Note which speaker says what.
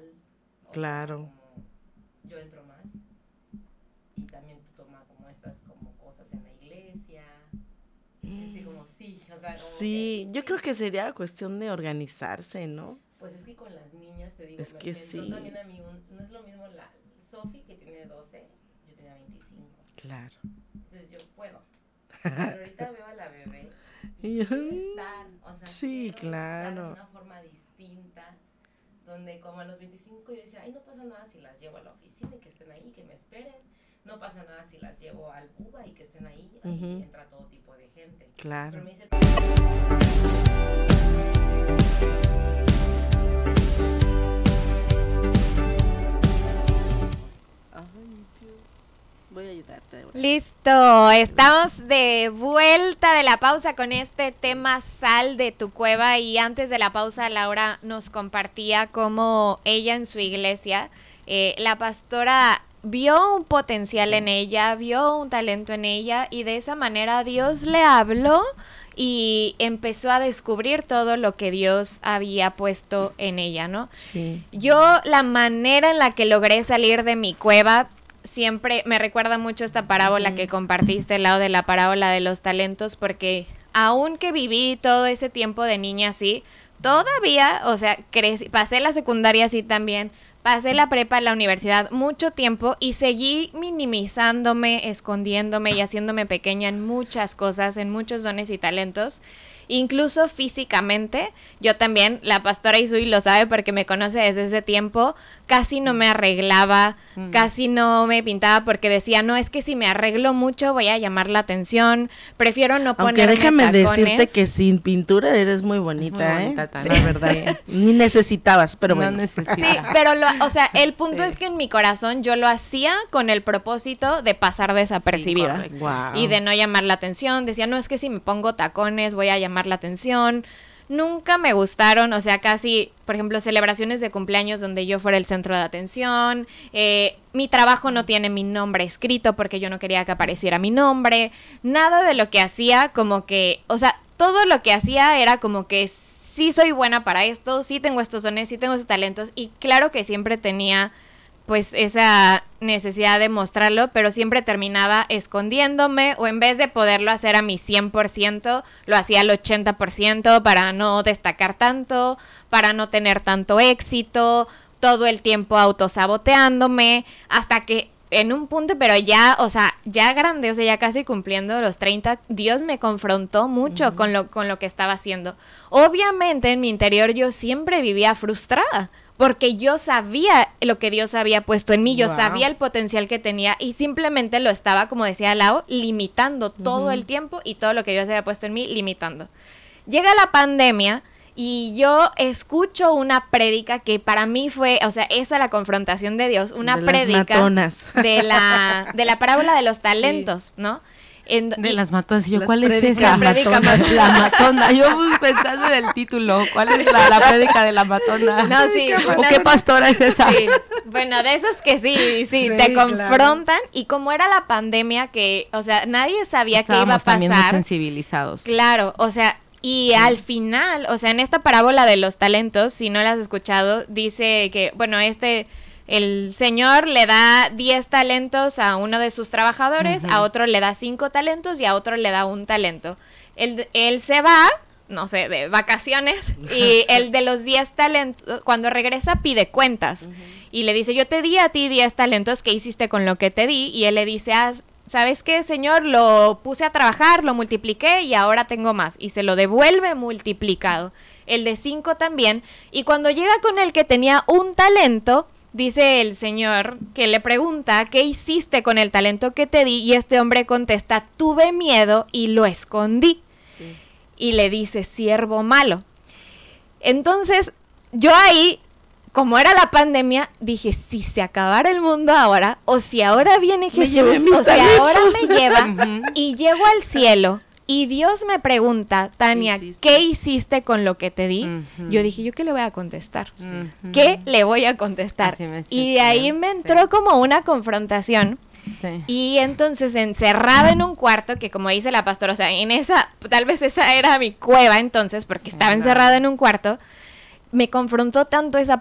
Speaker 1: Claro.
Speaker 2: Como yo entro más y también tú tomas como estas como cosas en la iglesia. Sí, como sí, o sea, como
Speaker 1: Sí,
Speaker 2: que,
Speaker 1: yo
Speaker 2: sí.
Speaker 1: creo que sería cuestión de organizarse, ¿no?
Speaker 2: Pues es que con las niñas, te digo,
Speaker 1: Es que
Speaker 2: me entró
Speaker 1: sí.
Speaker 2: también a mí no es lo mismo la Sofi que tiene 12, yo tenía 25.
Speaker 1: Claro.
Speaker 2: Entonces yo puedo. Pero ahorita veo a la bebé y quiero estar, o sea,
Speaker 1: Sí,
Speaker 2: quiero estar de
Speaker 1: claro.
Speaker 2: una forma distinta, donde como a los 25 yo decía, ay, no pasa nada si las llevo a la oficina y que estén ahí, que me esperen. No pasa nada si las llevo al Buba y que estén ahí, ahí entra todo tipo de gente.
Speaker 1: Claro.
Speaker 2: Pero me dice...
Speaker 1: Voy a ayudarte.
Speaker 3: Listo, estamos de vuelta de la pausa con este tema Sal de tu cueva, y antes de la pausa Laura nos compartía cómo ella en su iglesia, la pastora vio un potencial en ella, vio un talento en ella, y de esa manera Dios le habló y empezó a descubrir todo lo que Dios había puesto en ella, ¿no?
Speaker 1: Sí.
Speaker 3: Yo, la manera en la que logré salir de mi cueva, siempre me recuerda mucho esta parábola que compartiste, al lado de la parábola de los talentos, porque aunque viví todo ese tiempo de niña así, todavía, o sea, pasé la secundaria así también, pasé la prepa, la universidad, mucho tiempo, y seguí minimizándome, escondiéndome y haciéndome pequeña en muchas cosas, en muchos dones y talentos. Incluso físicamente, yo también, la pastora Isui lo sabe porque me conoce desde ese tiempo, casi no me arreglaba, casi no me pintaba porque decía, no, es que si me arreglo mucho voy a llamar la atención, prefiero no ponerme
Speaker 1: Aunque déjame
Speaker 3: tacones.
Speaker 1: decirte que sin pintura eres muy bonita,
Speaker 4: muy bonita también.
Speaker 1: La verdad. Ni necesitabas, pero bueno.
Speaker 3: Sí, pero o sea, el punto es que en mi corazón yo lo hacía con el propósito de pasar desapercibida,
Speaker 4: Sí,
Speaker 1: wow.
Speaker 3: y de no llamar la atención. Decía, no, es que si me pongo tacones voy a llamar la atención. Nunca me gustaron, o sea, casi, por ejemplo, celebraciones de cumpleaños donde yo fuera el centro de atención. Mi trabajo no tiene mi nombre escrito porque yo no quería que apareciera mi nombre. Nada de lo que hacía como que, o sea, todo lo que hacía era como que sí soy buena para esto, sí tengo estos dones, sí tengo esos talentos, y claro que siempre tenía pues esa necesidad de mostrarlo, pero siempre terminaba escondiéndome, o en vez de poderlo hacer a mi 100%, lo hacía al 80% para no destacar tanto, para no tener tanto éxito, todo el tiempo autosaboteándome, hasta que en un punto, pero ya, o sea, ya grande, o sea, ya casi cumpliendo los 30, Dios me confrontó mucho con lo que estaba haciendo. Obviamente en mi interior yo siempre vivía frustrada, porque yo sabía lo que Dios había puesto en mí, yo sabía el potencial que tenía, y simplemente lo estaba, como decía Lau, limitando todo el tiempo, y todo lo que Dios había puesto en mí, limitando. Llega la pandemia y yo escucho una prédica que para mí fue, o sea, esa la confrontación de Dios, una prédica de la parábola de los talentos, ¿no?
Speaker 4: De las matonas. Yo, ¿cuál es
Speaker 3: La
Speaker 4: esa?
Speaker 3: prédica más
Speaker 4: La matona. Yo pensando en el título. ¿Cuál es la prédica de la matona?
Speaker 3: No, sí.
Speaker 4: ¿O qué pastora es esa?
Speaker 3: Sí. Bueno, de esas que sí, te confrontan. Claro. Y como era la pandemia, que, o sea, nadie sabía qué iba a pasar.
Speaker 4: También muy sensibilizados.
Speaker 3: Claro, o sea, y al final, o sea, en esta parábola de los talentos, si no la has escuchado, dice que, bueno, el señor le da 10 talentos a uno de sus trabajadores, a otro le da 5 talentos y a otro le da 1 talento. Él se va, no sé, de vacaciones, y el de los 10 talentos, cuando regresa, pide cuentas. Y le dice, yo te di a ti 10 talentos, ¿qué hiciste con lo que te di? Y él le dice, ¿sabes qué, señor? Lo puse a trabajar, lo multipliqué y ahora tengo más. Y se lo devuelve multiplicado. El de 5 también. Y cuando llega con el que tenía 1 talento, dice el señor que le pregunta, ¿qué hiciste con el talento que te di? Y este hombre contesta, tuve miedo y lo escondí. Sí. Y le dice, siervo malo. Entonces, yo ahí, como era la pandemia, dije, si se acabara el mundo ahora, o si ahora viene Jesús, o si ahora me lleva y llego al cielo, y Dios me pregunta, Tania, ¿qué hiciste con lo que te di? Yo dije, ¿yo qué le voy a contestar? ¿Qué le voy a contestar? Y de ahí me entró como una confrontación. Sí. Y entonces encerrada en un cuarto, que como dice la pastora, o sea, tal vez esa era mi cueva entonces, porque estaba encerrada en un cuarto, me confrontó tanto esa